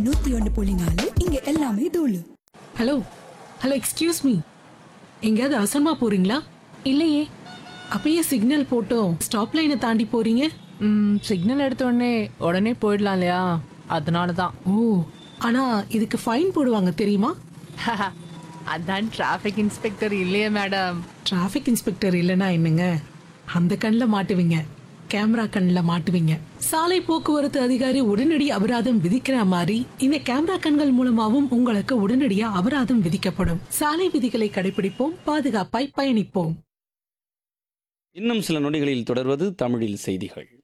101.4 இங்க எல்லாமே தூளு. ஹலோ ஹலோ, எக்ஸ்கியூஸ் மீ, எங்கேயாவது அவசரமா போறீங்களா? இல்லையே. அப்பயே சிக்னல் போட்டோம் ஸ்டாப் லைனை தாண்டி போறீங்க. சிக்னல் எடுத்த உடனே போயிடலாம் இல்லையா, அதனால தான். ஓ, ஆனா இதுக்கு ஃபைன் போடுவாங்க தெரியுமா? அதான் டிராஃபிக் இன்ஸ்பெக்டர் இல்லையே மேடம். டிராஃபிக் இன்ஸ்பெக்டர் இல்லைன்னா என்னங்க, அந்த கண்ணில் மாட்டுவீங்க, கேமரா கண்ணில் மாட்டுவீங்க. சாலை போக்குவரத்து அதிகாரி உடனடி அபராதம் விதிக்கிற மாதிரி இந்த கேமரா கண்கள் மூலமாவும் உங்களுக்கு உடனடியா அபராதம் விதிக்கப்படும். சாலை விதிகளை கடைபிடிப்போம், பாதுகாப்பாய் பயணிப்போம். இன்னும் சில நொடிகளில் தொடர்வது தமிழில் செய்திகள்.